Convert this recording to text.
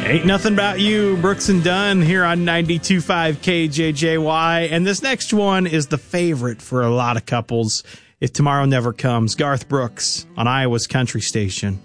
Ain't Nothing About You, Brooks and Dunn here on 92.5 KJJY. And this next one is the favorite for a lot of couples. If Tomorrow Never Comes, Garth Brooks on Iowa's Country Station.